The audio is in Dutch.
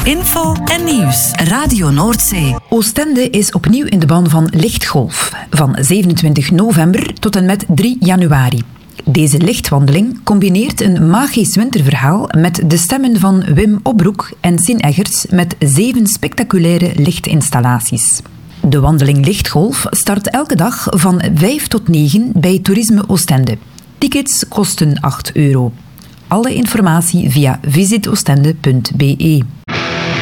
Info en nieuws. Radio Noordzee. Oostende is opnieuw in de ban van lichtgolf. Van 27 november tot en met 3 januari. Deze lichtwandeling combineert een magisch winterverhaal met de stemmen van Wim Opbroek en Sien Eggerts met 7 spectaculaire lichtinstallaties. De wandeling Lichtgolf start elke dag van 5 tot 9 bij Toerisme Oostende. Tickets kosten €8. Alle informatie via visitoostende.be.